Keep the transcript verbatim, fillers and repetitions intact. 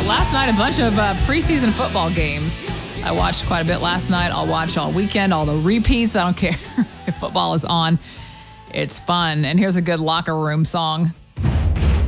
last night, a bunch of uh, preseason football games. I watched quite a bit last night. I'll watch all weekend, all the repeats. I don't care if football is on. It's fun. And here's a good locker room song.